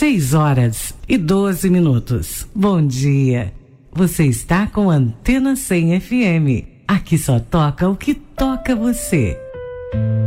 6h12. Bom dia. Você está com Antena 100 FM. Aqui só toca o que toca você.